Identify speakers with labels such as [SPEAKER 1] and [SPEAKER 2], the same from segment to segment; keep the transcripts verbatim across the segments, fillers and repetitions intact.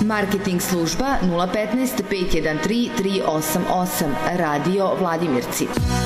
[SPEAKER 1] Marketing služba nula petnaest pet jedan tri tri osam osam. Radio Vladimirci.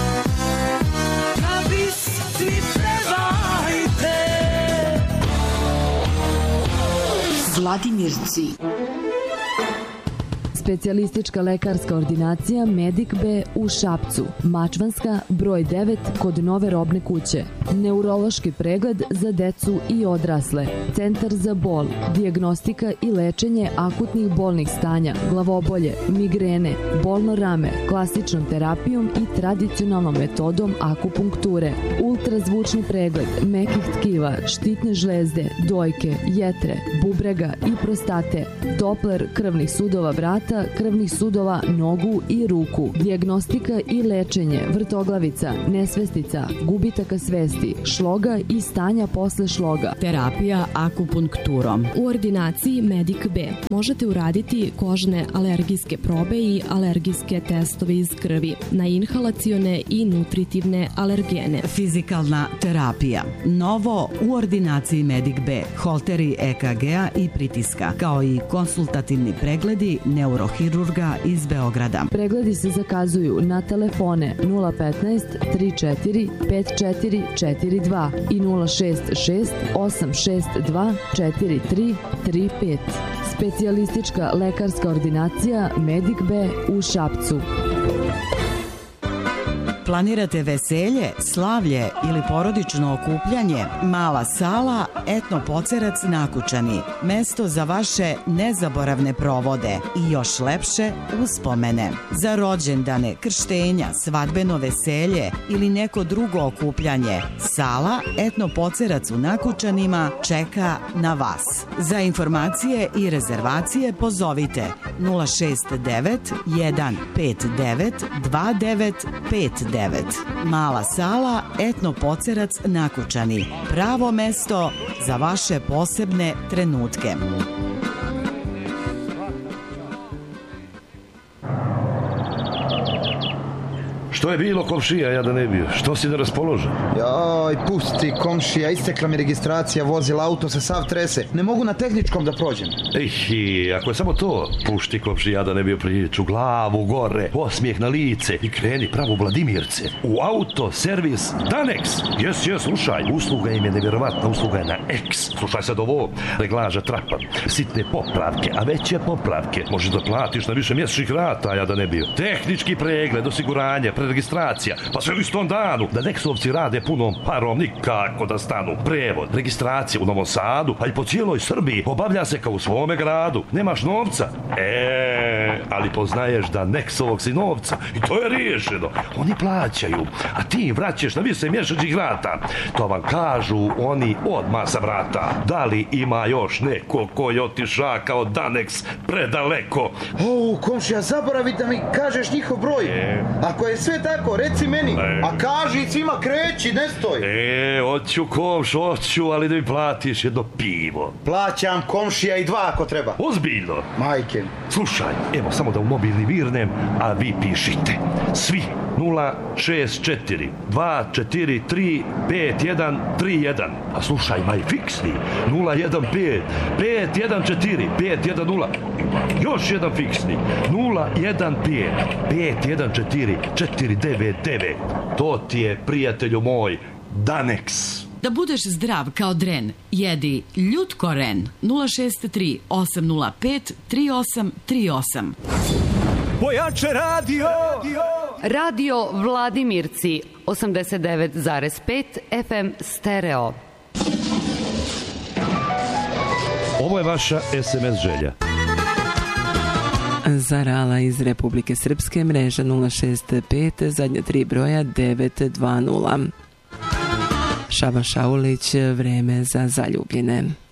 [SPEAKER 1] Vladimirci.
[SPEAKER 2] Specijalistička lekarska ordinacija Medic B u Šapcu, Mačvanska, broj devet, kod Nove robne kuće. Neurološki pregled za decu i odrasle. Centar za bol, dijagnostika i lečenje akutnih bolnih stanja, glavobolje, migrene, bolno rame, klasičnom terapijom i tradicionalnom metodom akupunkture. Ultrazvučni pregled mekih tkiva, štitne žlezde, dojke, jetre, bubrega i prostate. Doppler krvnih sudova vrata, krvnih sudova nogu i ruku. Dijagnostika i lečenje vrtoglavica, nesvestica, gubitaka svesti, šloga i stanja posle šloga.
[SPEAKER 3] Terapija akupunkturom. U ordinaciji Medic B možete uraditi kožne alergijske probe i alergijske testove iz krvi na inhalacione i nutritivne alergene.
[SPEAKER 4] Fizikalna terapija. Novo u ordinaciji Medic B. Holteri E K G-a i pritiska, kao i konsultativni pregledi neurohirurga iz Beograda.
[SPEAKER 2] Pregledi se zakazuju na telefone nula petnaest tri četiri pet četiri četiri dva i nula šest šest osam šest dva četiri tri tri pet. Specijalistička lekarska ordinacija Medic B u Šapcu.
[SPEAKER 4] Planirate veselje, slavlje ili porodično okupljanje? Mala sala Etno Pocerac Nakučani. Mesto za vaše nezaboravne provode i još lepše uspomene. Za rođendane, krštenja, svadbeno veselje ili neko drugo okupljanje, sala Etno Pocerac u Nakučanima čeka na vas. Za informacije i rezervacije pozovite nula šest devet jedan pet devet dva devet pet devet. Mala sala Etno Pocerac Nakučani. Pravo mesto za vaše posebne trenutke.
[SPEAKER 5] Što je bilo, komšija, ja da ne bio? Što si neraspoložen?
[SPEAKER 6] Joj, pusti, komšija, istekla mi registracija vozila, auto se sav trese. Ne mogu na tehničkom da prođem.
[SPEAKER 5] Ej, ako je samo to, pušti, komšija, da ne bio priču, glavu gore, osmijeh na lice i kreni pravo u Vladimirce. U auto, servis, Danex. Jes, jes, slušaj, usluga im je nevjerovatna, usluga je na X. Slušaj sad ovo, reglaža trapa, sitne popravke, a veće popravke. Možeš da platiš na više mjesečnih rata, ja da ne bio. Tehnički pregled, osiguranje, registracija, pa sve u istom danu. Da Nexovci rade punom parom, nikako da stanu. Prevod, registracija u Novom Sadu, a i po cijeloj Srbiji obavlja se kao u svome gradu. Nemaš novca? E, ali poznaješ da Nexovog si novca i to je riješeno. Oni plaćaju, a ti vraćaš na više mjesečnih rata. To vam kažu oni odmah sa vrata. Da li ima još neko ko je otiša kao Danex predaleko?
[SPEAKER 6] O, komšija, zaboravi da mi kažeš njihov broj.
[SPEAKER 5] E.
[SPEAKER 6] Ako je sve tako, reci meni, e. A kaži svima kreći, ne stoj.
[SPEAKER 5] E, hoću komš, hoću, ali da mi platiš jedno pivo.
[SPEAKER 6] Plaćam, komšija, i dva ako treba.
[SPEAKER 5] Ozbiljno?
[SPEAKER 6] Majke.
[SPEAKER 5] Slušaj, evo samo da u mobilni virnem, a vi pišite. Svi nula šest četiri dva četiri tri pet jedan tri jedan. A slušaj, maj fiksni nula jedan pet pet jedan četiri pet jedan nula. Još jedan fiksni nula jedan pet pet jedan četiri četiri devet devet. To ti je, prijatelju moj, Danex.
[SPEAKER 3] Da budeš zdrav kao dren, jedi Ljutkoren. Nula šest tri osam nula pet tri osam tri osam.
[SPEAKER 7] Pojače radio!
[SPEAKER 8] Radio Vladimirci, osamdeset devet zarez pet F M stereo.
[SPEAKER 5] Ovo je vaša es em es želja.
[SPEAKER 9] Zarala iz Republike Srpske, mreža nula šest pet, zadnja tri broja devet dva nula. Šaba Šaulić, vreme za zaljubljene.